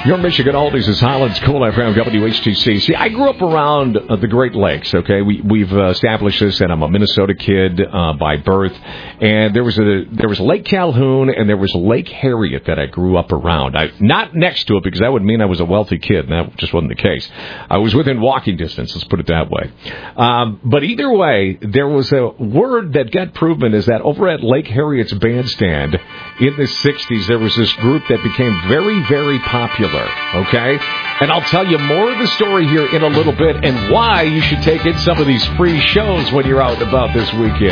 Your Michigan Oldies is Highlands Cool FM WHTC. See, I grew up around the Great Lakes, okay? We've established this, and I'm a Minnesota kid by birth. And there was Lake Calhoun, and there was Lake Harriet that I grew up around. Not next to it, because that would mean I was a wealthy kid, and that just wasn't the case. I was within walking distance, let's put it that way. But either way, there was a word that got proven is that over at Lake Harriet's bandstand in the 60s, there was this group that became very, very popular. Okay? And I'll tell you more of the story here in a little bit and why you should take in some of these free shows when you're out and about this weekend.